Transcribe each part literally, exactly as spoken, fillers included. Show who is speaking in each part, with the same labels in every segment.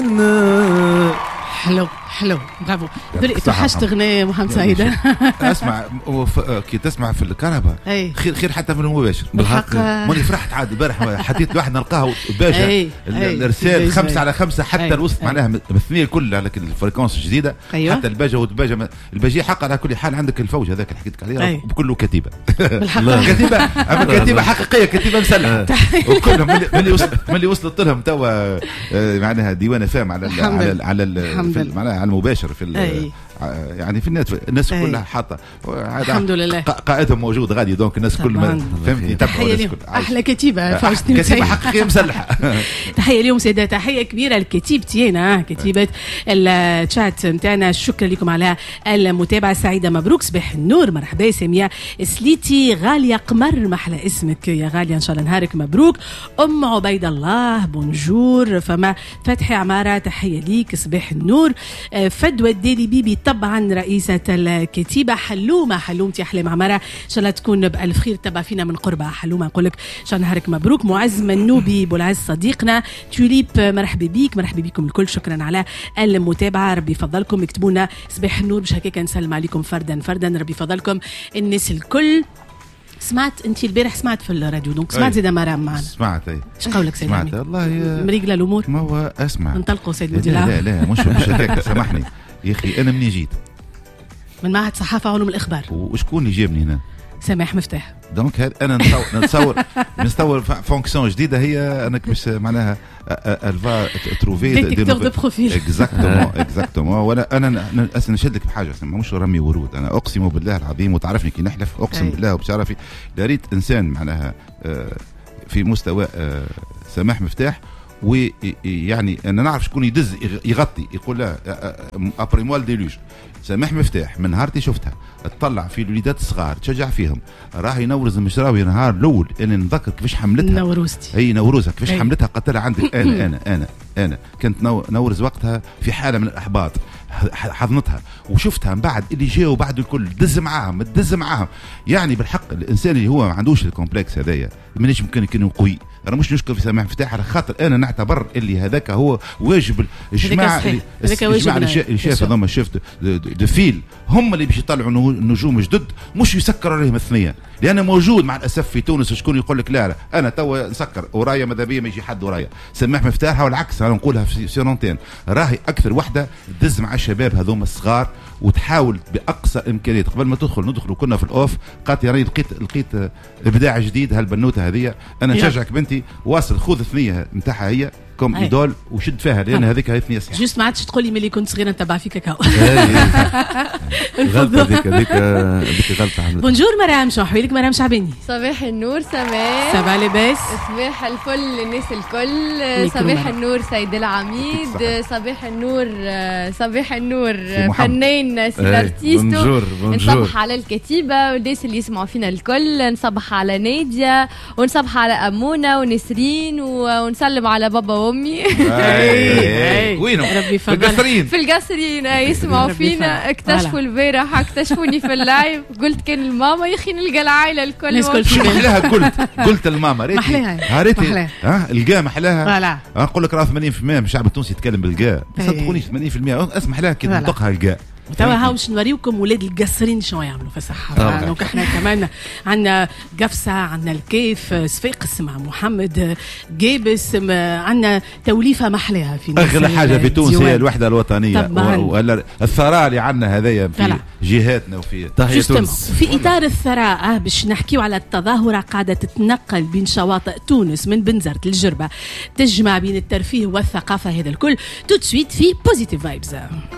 Speaker 1: حلو حلو برافو. توحشت اغنيه محمد سعيد.
Speaker 2: اسمع كي تسمع في الكهرباء خير خير حتى في المباشر
Speaker 1: بالحق.
Speaker 2: ماني فرحت عاد البارح حطيت واحد نلقاه باشا الارسال خمسة على خمسة حتى الوسط معناها مثنيه كلها لكن الفريكونس الجديده حتى الباجه والباجه الباجي حق على كل حال. عندك الفوج هذاك اللي حكيت عليه بكله كتيبه كتيبه اما كتيبه حقيقيه كتيبه مسلحه وكلهم ملي وصلت ملي وصلت لهم توا معناها ديوان فام على على على معناها على المباشر في يعني في الناس الناس كلها حاطه
Speaker 1: الحمد لله
Speaker 2: قائدهم موجود غادي دونك الناس كل ما فهمتني تبعوا الناس كل
Speaker 1: احلى كتيبه
Speaker 2: كتيبه حقيقيه مسلحه.
Speaker 1: تحيه اليوم سيدات تحيه كبيره لكتيبتي انا كتيبه الشات نتاعنا. شكرا لكم على المتابعه السعيده. مبروك صباح النور مرحبا ساميه سليتي غاليه قمر محلى اسمك يا غاليه ان شاء الله نهارك مبروك. ام عبيد الله بونجور. فما فتحي عماره تحيه ليك صباح النور. فدوى الديلي بيبي طبعا رئيسة الكتيبة. حلومة حلومتي أحلام عمارة إن شاء الله تكون بألف خير تبع فينا من قربها. حلومة نقول لك إن شاء الله نهارك مبروك. معز منوبي بولعز صديقنا توليب مرحبا بيك مرحبا بكم الكل. شكرا على المتابعة. ربي يفضلكم اكتبونا صباح النور باش هكاك نسلم عليكم فردا فردا. ربي يفضلكم الناس الكل. سمعت انت البارح سمعت في الراديو دونك سمعت زيد مرام معنا.
Speaker 2: سمعت اي
Speaker 1: ايش قولك سيد
Speaker 2: سمعت والله
Speaker 1: مريقله الامور.
Speaker 2: ما هو اسمع
Speaker 1: ننطلقوا سيد
Speaker 2: لا لا لا مش مش هكاك سامحني يا اخي. انا مني جيت
Speaker 1: من معهد صحافه علوم الاخبار.
Speaker 2: وشكون اللي جابني هنا؟
Speaker 1: سامح مفتاح.
Speaker 2: دونك هاد انا نتصور نتصور نتصور فونكسيون جديده هي انك مش معناها الفا تروفي
Speaker 1: ديتيكتور دو بروفيل.
Speaker 2: اكزاكتومون اكزاكتومون. ولا انا انا نشد لك بحاجه مش رمي ورود. انا اقسم بالله العظيم وتعرفني كي نحلف اقسم بالله وبشرفي لريت انسان معناها في مستوى سماح مفتاح ويعني انا نعرف شكون يدز يغطي يقول لا ابري مول ديلوج. سماح مفتاح من نهارتي شفتها تطلع في الوليدات الصغار تشجع فيهم. راه ينورز المشراوي نهار الاول انا نذكر كيفاش حملتها
Speaker 1: نوروزتي
Speaker 2: اي نوروزها كيفاش حملتها قتلها عندك. انا انا انا انا كنت نورز وقتها في حاله من الاحباط حضنتها وشفتها من بعد اللي جاوا بعد الكل دز معاهم تدز معاهم. يعني بالحق الانسان اللي هو ما عندوش الكومبلكس هذايا مانيش ممكن يكون قوي. انا مش نشكر في سماح مفتاح على خاطر انا نعتبر اللي هذاك هو واجب الجماعه الجماعه اللي شاف هذوما شفت دو فيل هم اللي باش يطلعوا نجوم جدد مش يسكروا عليهم الثنيه. لأنه موجود مع الأسف في تونس شكون يقول لك لا لا أنا توا نسكر ورايا ماذا بيا ما يجي حد ورايا. سماح مفتاحها والعكس أنا نقولها في سيرونتين راهي أكثر وحدة تدز مع الشباب هذوما الصغار وتحاول بأقصى الإمكانيات. قبل ما تدخل ندخل وكنا في الأوف قالت يعني لقيت لقيت إبداع جديد هالبنوتة هذه. أنا نشجعك بنتي واصل خذ الثنية نتاعها هي كوم ايدول وشد فيها لان هذيك هي ثنيه صحيحه.
Speaker 1: جوست ما عادش تقول لي ملي كنت صغيره نتبع في كاكاو.
Speaker 2: غلطه هذيك هذيك هذيك غلطه.
Speaker 1: بونجور مرام شو احوالك مرام شعباني؟
Speaker 3: صباح النور سماح.
Speaker 1: صباح لاباس.
Speaker 3: صباح الفل للناس الكل. صباح النور سيد العميد. صباح النور صباح النور فنان سي ارتيستو. نصبح على الكتيبه والناس اللي يسمعوا فينا الكل. نصبح على ناديه ونصبح على امونه ونسرين ونسلم على بابا امي.
Speaker 2: وينهم؟
Speaker 1: في
Speaker 2: القصرين
Speaker 3: في القصرين يسمعوا فينا. اكتشفوا البارح اكتشفوني في اللايف قلت كان الماما يا اخي نلقى العائله الكل.
Speaker 2: شو محلاها قلت قلت الماما ريتي
Speaker 1: محلاها
Speaker 2: ريتي ها القا محلاها. نقول لك راه ثمانين بالمئة من الشعب التونسي يتكلم بالقا ما تصدقونيش ثمانين بالمئة اسمح لها كي تنطقها القا.
Speaker 1: توا هاو باش نوريوكم ولاد القصرين شنو يعملوا في الصحراء. دونك احنا كمان عندنا قفصه عندنا الكيف صفاقس مع محمد جابس عندنا توليفه محلاها في
Speaker 2: اغلى حاجه في تونس هي الوحده الوطنيه ولا الثراء اللي عندنا هذايا في جهاتنا وفي
Speaker 1: تحيه تونس. في اطار الثراء باش نحكيو على التظاهره قاعده تتنقل بين شواطئ تونس من بنزرت للجربه تجمع بين الترفيه والثقافه هذا الكل تو سويت في بوزيتيف فايبز.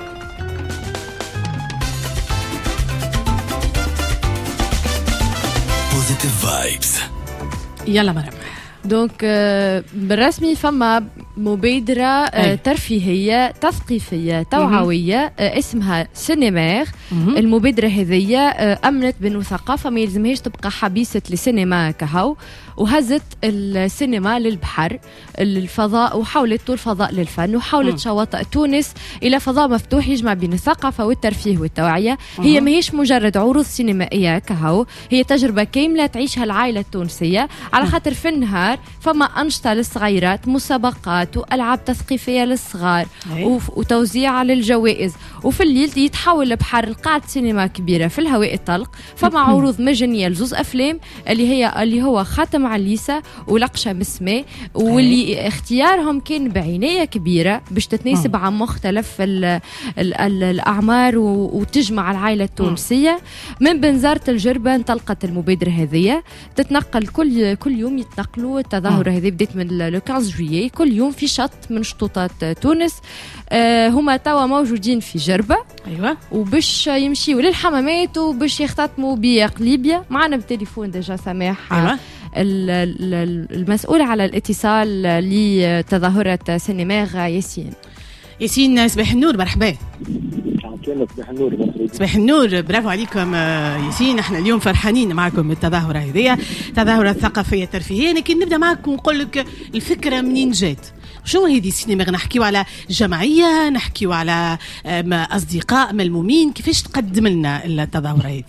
Speaker 4: Positive Vibes.
Speaker 1: يلا مرام.
Speaker 3: دونك بالرسمي فما مبادرة أي. ترفيهية تثقيفية توعوية اسمها سينماغ. المبادرة هذية أمنت بأنه ثقافة ما يلزمهاش تبقى حبيسة لسينما كهو وهزت السينما للبحر الفضاء وحولت طول فضاء للفن وحولت م. شواطئ تونس إلى فضاء مفتوح يجمع بين الثقافة والترفيه والتوعية. م. هي ماهيش مجرد عروض سينمائية كهو هي تجربة كاملة تعيشها العائلة التونسية على خاطر في النهار الصغار فما أنشطة للصغيرات، مسابقات وألعاب تثقيفية للصغار وتوزيع للجوائز. وفي الليل يتحول البحر لقاعة سينما كبيرة في الهواء الطلق، فما عروض مجانية لزوز أفلام اللي هي اللي هو خاتم عليسة ولقشة مسمى، واللي اختيارهم كان بعناية كبيرة باش تتناسب مع مختلف ال ال ال الأعمار وتجمع العائلة التونسية. من بنزرة الجربة انطلقت المبادرة هذه، تتنقل كل كل يوم يتنقلوا التظاهرة هذه بدأت من لو خمسة جويي، كل يوم في شط من شطوطات تونس. آه هما توا موجودين في جربة،
Speaker 1: أيوة،
Speaker 3: وباش يمشيوا للحمامات وباش يختتموا بقليبية. معنا بالتليفون ديجا سماح،
Speaker 1: أيوة،
Speaker 3: المسؤول على الاتصال لتظاهرة سينماغ ياسين.
Speaker 1: ياسين صباح النور، مرحبا.
Speaker 5: صباح النور.
Speaker 1: صباح النور، برافو عليكم ياسين. احنا اليوم فرحانين معكم بالتظاهرة هذه، تظاهرة ثقافية ترفيهية. لكن نبدأ معك ونقول لك الفكرة منين جات؟ شو هذه السينما؟ نحكيو على جمعية، نحكيو على أصدقاء ملمومين، كيفاش تقدم لنا التظاهرة هذه؟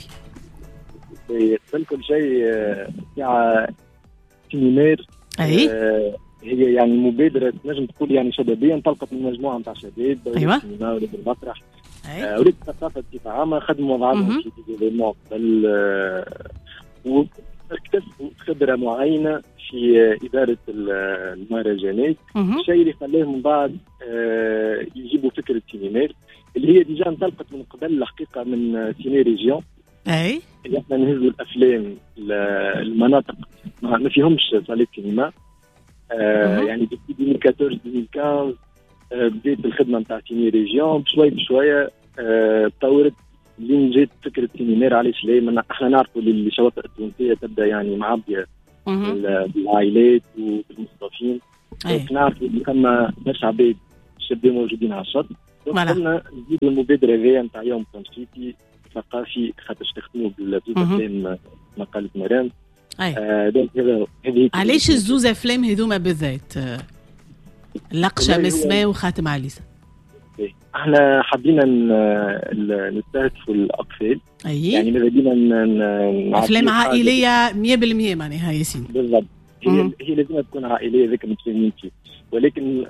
Speaker 5: قبل كل شيء ساعة سينمير،
Speaker 1: أي
Speaker 5: آه هي يعني مبادرة نجم تقول يعني شبابية، انطلقت من مجموعة نتاع شباب،
Speaker 1: أيوة،
Speaker 5: السينما ولاد المسرح
Speaker 1: آه
Speaker 5: ولاد الثقافة بصفة عامة، خدموا وضعهم في ديفيدمون قبل، آه واكتسبوا خبرة معينة في إدارة المهرجانات، الشيء اللي خلاهم من بعد آه يجيبوا فكرة سينمير اللي هي ديجا انطلقت من قبل الحقيقة من سيني ريجيون.
Speaker 1: اي
Speaker 5: اللي احنا نهزوا الافلام المناطق ما فيهمش صالات سينما، آه يعني في ألفين وأربعطاش ألفين وخمسطاش آه بديت الخدمه نتاع سيني ريجيون، بشوي بشويه آه تطورت لين جات فكره سينمير. علاش لا؟ احنا نعرفوا اللي الشواطئ التونسيه تبدا يعني معبيه بالعائلات وبالمستضيفين، نعرفوا اللي كما برشا عباد شباب موجودين على الشط، قلنا نزيدوا المبادره هذه نتاع يوم تنشيطي ثقافي خاطرش تخدموا بالزوز افلام مقالة مرام.
Speaker 1: آه علاش الزوز افلام هذوما بالذات؟ لقشة مسمى وخاتم عليسة.
Speaker 5: احنا حبينا نستهدفوا الاطفال،
Speaker 1: أيه؟
Speaker 5: يعني ماذا بينا
Speaker 1: افلام عائليه مية بالمية معناها ياسين.
Speaker 5: بالضبط، هي هي لازم تكون عائليه، ذاك متفاهمين فيه، ولكن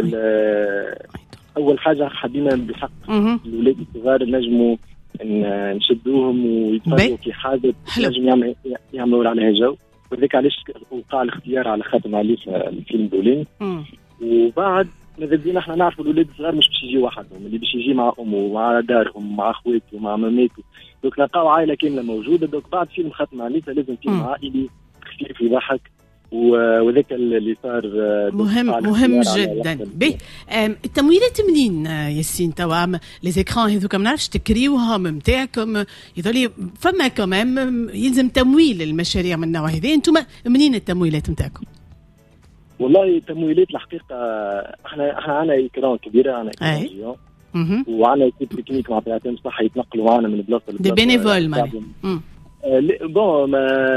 Speaker 5: اول حاجه حبينا بحق الاولاد الصغار نجموا نشدوهم ويتفرجوا في حاجه نجم يعمل يعملوا عليها جو، وذاك علاش وقع الاختيار على خاتم عليسة الفيلم دولين. وبعد ماذا بينا احنا نعرفوا الاولاد الصغار مش باش يجي وحدهم، اللي باش يجي مع امه ومع دارهم مع اخواته مع ماماته، دوك نلقاو عائله كامله موجوده. دوك بعد فيلم خاتم عليسة لازم فيلم عائلي خفيف يضحك، وذاك اللي صار
Speaker 1: مهم مهم جدا. بي التمويلات منين ياسين توا؟ لي زيكران هذوك ما نعرفش تكريوهم نتاعكم، يظل فما كمان يلزم تمويل المشاريع من النوع هذا، انتم منين التمويلات نتاعكم؟
Speaker 5: والله التمويلات الحقيقه احنا احنا عندنا ايكران كبيره، عندنا ايكران وعندنا ايكيب تكنيك مع بيعطيهم صحه يتنقلوا معنا من بلاصه لبلاصه،
Speaker 1: دي بينيفول معناها.
Speaker 5: بون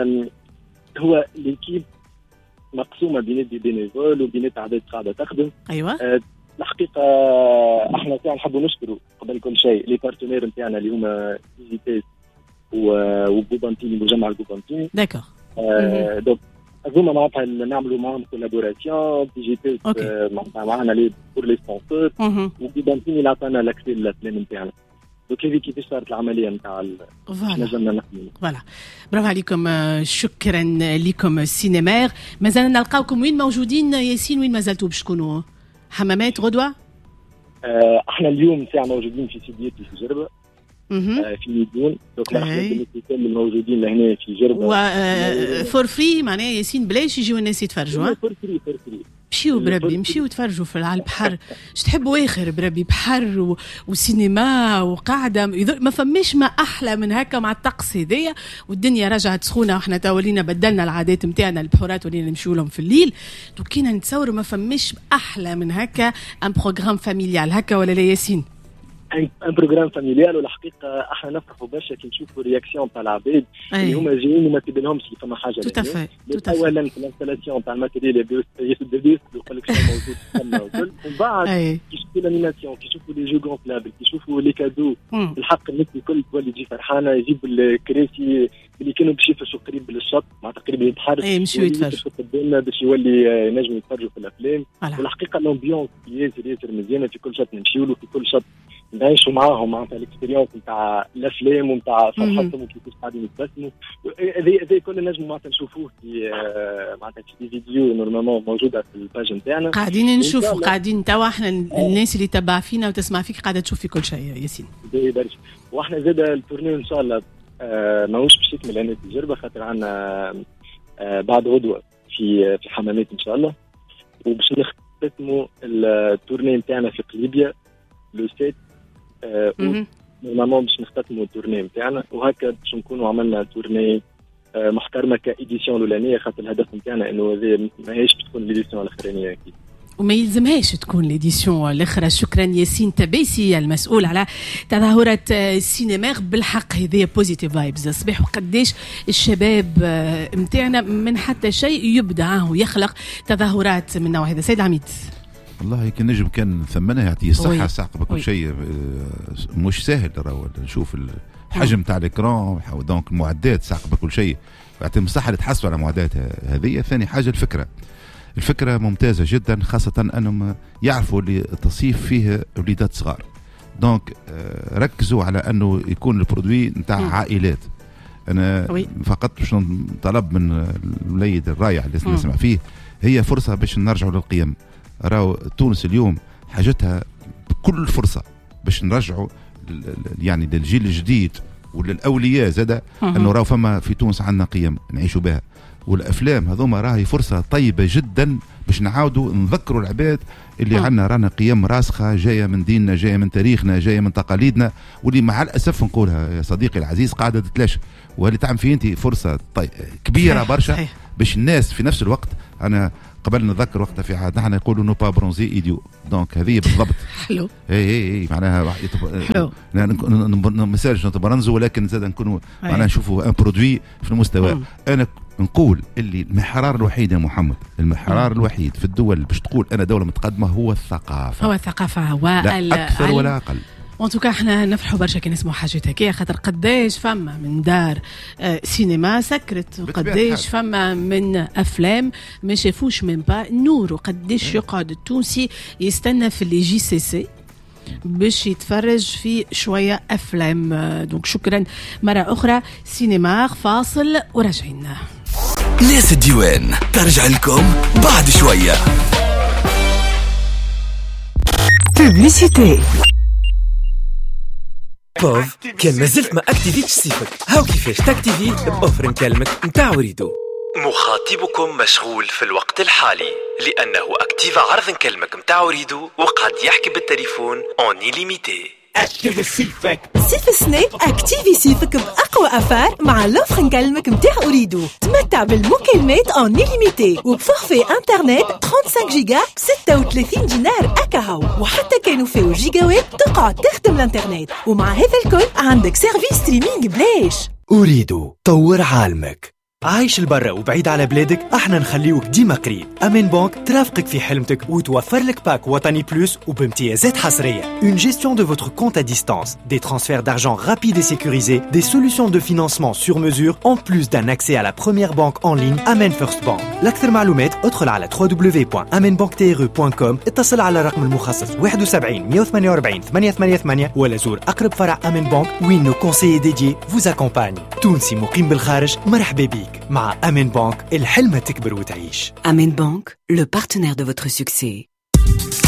Speaker 5: هو ليكيب مقسومه بين دي بينيفول وبين عدد قاعده تخدم.
Speaker 1: ايوه
Speaker 5: أه الحقيقه احنا فعلا نحبوا نشكروا قبل كل شيء لي بارتنير نتاعنا اللي هما ديجيتيس وبوبانتيني، مجمع البوبانتيني.
Speaker 1: داكور.
Speaker 5: أه دونك هذوما معناتها نعملوا معهم كولابوراسيون. ديجيتيس معناتها معنا لي بور لي سبونسور، وبوبانتيني اللي عطانا لاكسي للافلام نتاعنا. دوك هذه كيفاش صارت العمليه نتاع نجمنا نحملوا.
Speaker 1: فوالا، برافو عليكم، شكرا لكم سينماغ. مازال نلقاوكم وين موجودين ياسين؟ وين مازالتوا باش تكونوا؟ حمامات غدوه؟
Speaker 5: آه احنا اليوم ساعه موجودين في سيديتي في جربه، آه في ميدون. دوك الاحنا الموجودين لهنا في جربه
Speaker 1: و فور فري معناها ياسين، بلاش يجيو الناس يتفرجوا.
Speaker 5: فور فري فور فري
Speaker 1: مشيو بربي، مشيو تفرجوا في على البحر. اش تحبوا اخر بربي؟ بحر و... وسينما وقاعده، ما فماش ما احلى من هكا مع الطقس هذايا، والدنيا رجعت سخونه واحنا تولينا بدلنا العادات نتاعنا، البحورات ولينا نمشيو لهم في الليل. دوكينا نتصور ما فماش احلى من هكا ان بروغرام فاميليال هكا، ولا لا ياسين؟
Speaker 5: ان بروجرام فاميليال. والحقيقه احنا نفرحوا برشا كي نشوفوا الرياكسيون تاع العباد اللي هما جايين وما تبينهمش اللي فما حاجه. اولا في الانستالاسيون تاع الماتيريال يبداو يقول لك شنو موجود تما وكل، ومن بعد كي يشوفوا الانيماسيون، كي يشوفوا لي جو غونفلابل، كي يشوفوا لي كادو، الحق الناس الكل تولي تجي فرحانه. يجيبوا الكراسي اللي كانوا باش يفرشوا قريب للشط مع تقريبا البحر
Speaker 1: يمشيو يتفرجوا
Speaker 5: قدامنا باش يولي نجم يتفرجوا في الافلام. والحقيقه الامبيونس ياسر ياسر مزيانه في كل شط نمشيو له، في كل شط نعيشوا معاهم معناتها الاكسبيريونس نتاع الافلام ونتاع فرحتهم وكيفاش قاعدين يتبسموا. هذا هذا كل نجم معناتها نشوفوه في معناتها في فيديو نورمالمون موجوده في الباج نتاعنا.
Speaker 1: قاعدين نشوفوا قاعدين توا احنا الناس اللي تبع فينا وتسمع فيك قاعده تشوف في كل شيء ياسين.
Speaker 5: باهي برشا. واحنا زاد التورنيو ان شاء الله آه ماهوش باش يكمل هنا التجربه، خاطر عندنا آه بعد غدوه في في حمامات ان شاء الله، وباش نختموا التورني نتاعنا في قليبيا لو سيت آه نورمالمون باش نختموا التورني نتاعنا، وهكا باش نكونوا عملنا تورني آه محترمه كايديسيون الاولانيه، خاطر الهدف نتاعنا انه هذه ماهيش تكون ليديسيون الاخرانيه اكيد
Speaker 1: وما يلزمهاش تكون ليديسيون الاخرى. شكرا ياسين تبيسي المسؤول على تظاهره السينما بالحق. هذه بوزيتيف فايبز صباح. وقديش الشباب نتاعنا من حتى شيء يبدع ويخلق تظاهرات من نوع هذا. سيد عميد
Speaker 2: والله كان نجم كان ثمنها يعطيه الصحه ساق بكل شيء مش سهل. راهو نشوف الحجم تاع الاكران دونك المعدات ساق بكل شيء، يعطيهم الصحه اللي تحصلوا على معدات هذه. ثاني حاجه الفكره الفكرة ممتازة جدا، خاصة أنهم يعرفوا اللي التصيف فيه وليدات صغار، دونك ركزوا على أنه يكون البرودوي نتاع عائلات. أنا وي. فقط باش طلب من الوليد الرائع اللي نسمع فيه، هي فرصة باش نرجعوا للقيم. راهو تونس اليوم حاجتها بكل فرصة باش نرجعوا يعني للجيل الجديد وللأولياء زادة أنه راهو فما في تونس عندنا قيم نعيشوا بها، والافلام هذوما راهي فرصه طيبه جدا باش نعاودوا نذكروا العباد اللي عندنا رانا قيم راسخه جايه من ديننا، جايه من تاريخنا، جايه من تقاليدنا، واللي مع الاسف نقولها يا صديقي العزيز قاعده تتلاشى. وهذه تعمل في انت فرصه طيب كبيره برشا باش الناس في نفس الوقت. انا قبل نذكر وقتها في عهد نحن نقولوا نو با برونزي ايديو، دونك هذه بالضبط
Speaker 1: حلو.
Speaker 2: اي اي اي معناها حلو مساج نتبرنزوا، ولكن زاد نكونوا معناها نشوفوا ان برودوي في المستوى. انا نقول اللي المحرار الوحيد يا محمد، المحرار مم. الوحيد في الدول باش تقول انا دوله متقدمه هو الثقافه،
Speaker 1: هو الثقافه
Speaker 2: لا اكثر ولا اقل.
Speaker 1: وانتوكا احنا نفرحوا برشا كي نسمعوا حاجات هكايا، خاطر قداش فما من دار آه سينما سكرت، وقداش فما من افلام ما شافوش من با نور، وقداش يقعد التونسي يستنى في اللي جي سي سي باش يتفرج في شويه افلام. دونك شكرا مره اخرى. سينما فاصل وراجعين.
Speaker 4: ناس الديوان ترجع لكم بعد شويه.
Speaker 6: بوبليسيتي. بوف كان مازلت ما اكتيفيتش صيفك، هاو كيفاش تاكتيفي بأوفر نكلمك نتاع وريدو.
Speaker 7: مخاطبكم مشغول في الوقت الحالي لأنه أكتيف عرض نكلمك متاع وريدو وقد يحكي بالتليفون اون إليميتي.
Speaker 6: اكتيفي صيفك
Speaker 8: صيف السنة اكتيفي صيفك بأقوى أفار مع لوفر نكلمك متاع أريدو. تمتع بالمكالمات اون إليميتي وبفورفي انترنت خمسة وثلاثين جيجا ستة وثلاثين دينار أكاهو، وحتى كانوا فيه جيجاوات تقعد تخدم الانترنت، ومع هذا الكل عندك سيرفيس ستريمينج بلاش.
Speaker 6: أريدو طور عالمك. عايش البرا وبعيد على بلادك، احنا نخليوك ديما قريب. أمين بانك ترافقك في حلمتك وتوفر لك باك وطني بلوس وبامتيازات حصرية. Une gestion de votre compte à distance, des transferts d'argent rapides et sécurisés, des solutions de financement sur mesure, en plus d'un accès à la première banque en ligne Amen First Bank. لأكثر معلومات ادخل على دبليو دبليو دبليو دوت amen bank t r e دوت com، اتصل على الرقم المخصص واحد وسبعين مية وثمانية وأربعين ثمانية ثمانية ثمانية ولا زور أقرب فرع أمين بانك وين nos conseillers dédiés vous accompagnent. تونسي مقيم بالخارج مرحبا بيك. مع أمين بانك الحلمة تكبر وتعيش.
Speaker 9: Amen Bank, le partenaire de votre succès.